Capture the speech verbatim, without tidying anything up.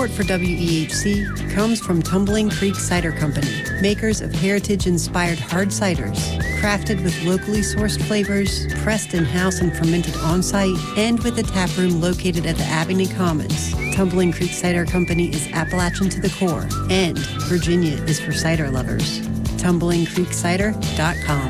Support for W E H C comes from Tumbling Creek Cider Company, makers of heritage-inspired hard ciders, crafted with locally sourced flavors, pressed in-house and fermented on-site, and with a tap room located at the Abington Commons. Tumbling Creek Cider Company is Appalachian to the core, and Virginia is for cider lovers. tumbling creek cider dot com.